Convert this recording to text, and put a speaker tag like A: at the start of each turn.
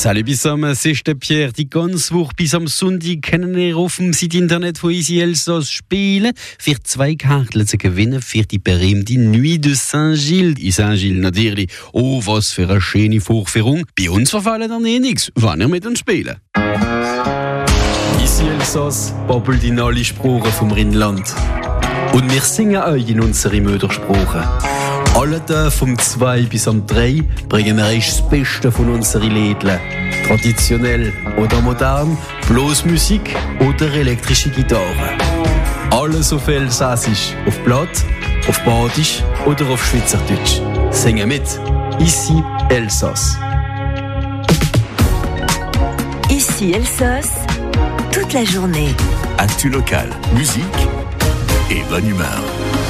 A: Salut bis am 6. Pierre, die ganze Woche bis am Sonntag können wir auf dem Site Internet von Easy Elsass spielen. Für 2 Karten zu gewinnen für die berühmte Nuit de Saint-Gilles. In Saint-Gilles natürlich. Oh, was für eine schöne Vorführung. Bei uns verfallen dann nichts, wenn ihr mit uns spielen. Easy Elsass babbelt in alle Sprachen vom Rheinland. Und wir singen euch in unsere Muttersprache. Alle Tage vom 2 bis am 3 bringen wir euch das Beste von unseren Liedern. Traditionell oder modern, bloß Musik oder elektrische Gitarre. Alles auf Elsassisch, auf Platt, auf Badisch oder auf Schweizerdeutsch. Singen mit. Ici Elsass.
B: Ici Elsass, toute la journée.
C: Actu local, musique et bonne humeur.